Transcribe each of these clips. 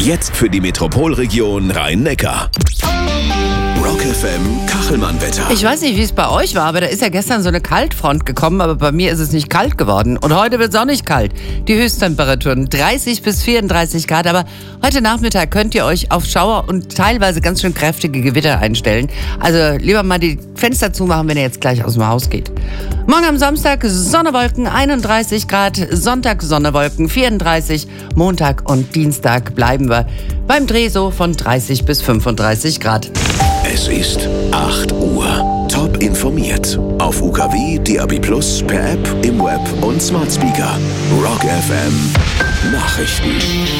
Jetzt für die Metropolregion Rhein-Neckar. Rock FM Kachelmann-Wetter. Ich weiß nicht, wie es bei euch war, aber da ist ja gestern so eine Kaltfront gekommen, aber bei mir ist es nicht kalt geworden. Und heute wird es auch nicht kalt. Die Höchsttemperaturen 30 bis 34 Grad, aber heute Nachmittag könnt ihr euch auf Schauer und teilweise ganz schön kräftige Gewitter einstellen. Also lieber mal die Fenster zumachen, wenn ihr jetzt gleich aus dem Haus geht. Morgen am Samstag Sonnewolken 31 Grad, Sonntag Sonnewolken 34, Montag und Dienstag bleiben wir beim Dreh so von 30 bis 35 Grad. Es ist 8 Uhr. Top informiert. Auf UKW, DAB+, per App, im Web und Smart Speaker. Rock FM Nachrichten.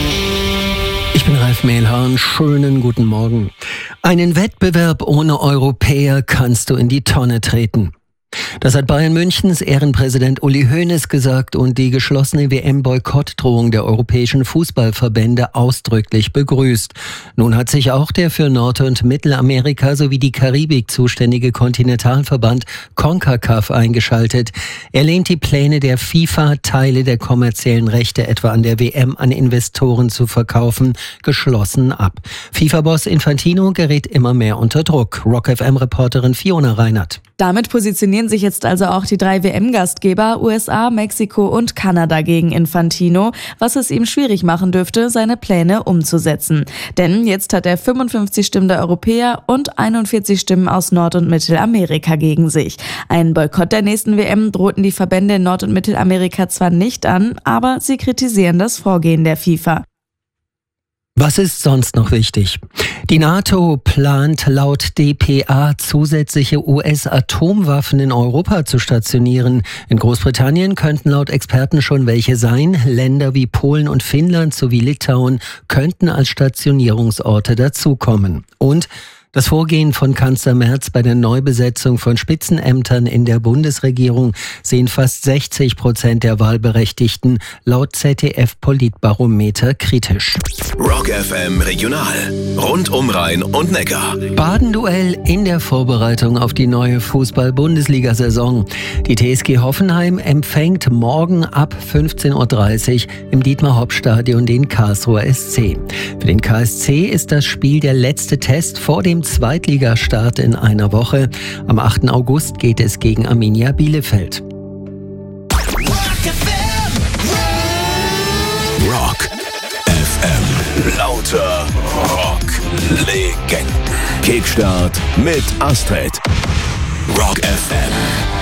Ich bin Ralf Mehlhahn. Schönen guten Morgen. Einen Wettbewerb ohne Europäer kannst du in die Tonne treten. Das hat Bayern Münchens Ehrenpräsident Uli Hoeneß gesagt und die geschlossene WM-Boykottdrohung der europäischen Fußballverbände ausdrücklich begrüßt. Nun hat sich auch der für Nord- und Mittelamerika sowie die Karibik zuständige Kontinentalverband CONCACAF eingeschaltet. Er lehnt die Pläne der FIFA, Teile der kommerziellen Rechte etwa an der WM an Investoren zu verkaufen, geschlossen ab. FIFA-Boss Infantino gerät immer mehr unter Druck. Rock-FM-Reporterin Fiona Reinert. Damit positionieren sich jetzt also auch die 3 WM-Gastgeber USA, Mexiko und Kanada gegen Infantino, was es ihm schwierig machen dürfte, seine Pläne umzusetzen. Denn jetzt hat er 55 Stimmen der Europäer und 41 Stimmen aus Nord- und Mittelamerika gegen sich. Einen Boykott der nächsten WM drohten die Verbände in Nord- und Mittelamerika zwar nicht an, aber sie kritisieren das Vorgehen der FIFA. Was ist sonst noch wichtig? Die NATO plant laut dpa zusätzliche US-Atomwaffen in Europa zu stationieren. In Großbritannien könnten laut Experten schon welche sein. Länder wie Polen und Finnland sowie Litauen könnten als Stationierungsorte dazukommen. Und das Vorgehen von Kanzler Merz bei der Neubesetzung von Spitzenämtern in der Bundesregierung sehen fast 60% der Wahlberechtigten laut ZDF-Politbarometer kritisch. Rock FM Regional. Rund um Rhein und Neckar. Baden-Duell in der Vorbereitung auf die neue Fußball-Bundesliga-Saison. Die TSG Hoffenheim empfängt morgen ab 15.30 Uhr im Dietmar-Hopp-Stadion den Karlsruher SC. Für den KSC ist das Spiel der letzte Test vor dem Zweitligastart in einer Woche. Am 8. August geht es gegen Arminia Bielefeld. Rock FM. Lauter Rock-Legenden. Kickstart mit Astrid. Rock FM.